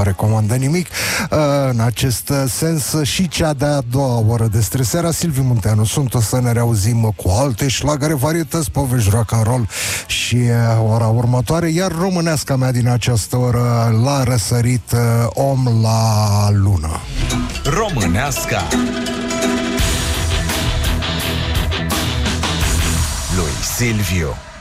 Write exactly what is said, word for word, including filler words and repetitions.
recomandă nimic în acest sens. Și cea de-a doua oră de Streseara, Silviu Munteanu sunt, o să ne reauzim cu alte șlagăre, varietăți, povești, rock and roll și ora următoare, iar româneasca mea din această oră l-a răsărit Om la lună. Româneasca lui Silviu.